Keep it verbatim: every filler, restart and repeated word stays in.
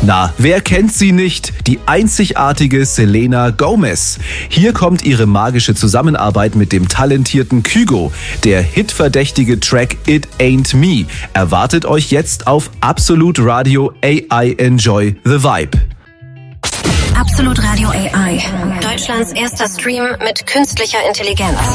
Na, wer kennt sie nicht? Die einzigartige Selena Gomez. Hier kommt ihre magische Zusammenarbeit mit dem talentierten Kygo. Der hitverdächtige Track It Ain't Me erwartet euch jetzt auf Absolut Radio A I Enjoy the Vibe. Absolut Radio A I. Deutschlands erster Stream mit künstlicher Intelligenz.